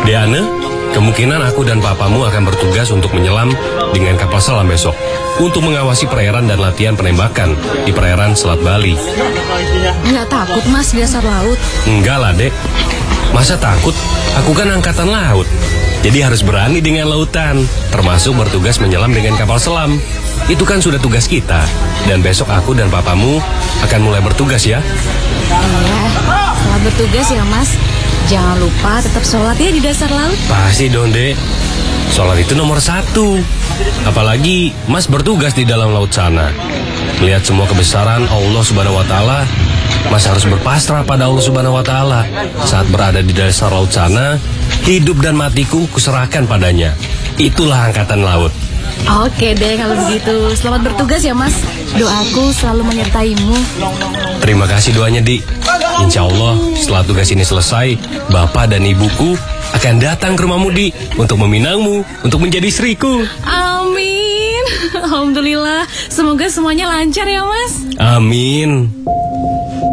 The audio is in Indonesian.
Diana, kemungkinan aku dan papamu akan bertugas untuk menyelam dengan kapal selam besok untuk mengawasi perairan dan latihan penembakan di perairan Selat Bali. Nggak takut Mas di dasar laut? Enggak lah, Dek. Masa takut? Aku kan angkatan laut. Jadi harus berani dengan lautan, termasuk bertugas menyelam dengan kapal selam. Itu kan sudah tugas kita. Dan besok aku dan papamu akan mulai bertugas ya. Iya, selamat bertugas ya Mas. Jangan lupa tetap sholat ya di dasar laut. Pasti dong, Dek. Sholat itu nomor 1. Apalagi Mas bertugas di dalam laut sana. Melihat semua kebesaran Allah Subhanahu wa Ta'ala, Mas harus berpasrah pada Allah Subhanahu wa Ta'ala. Saat berada di dasar laut sana, hidup dan matiku kuserahkan padanya. Itulah angkatan laut. Oke deh kalau begitu. Selamat bertugas ya Mas. Doaku selalu menyertaimu. Terima kasih doanya, Di. Insya Allah setelah tugas ini selesai, Bapak dan Ibuku akan datang ke rumahmu, Di, untuk meminangmu, untuk menjadi istriku. Amin. Alhamdulillah. Semoga semuanya lancar ya Mas. Amin.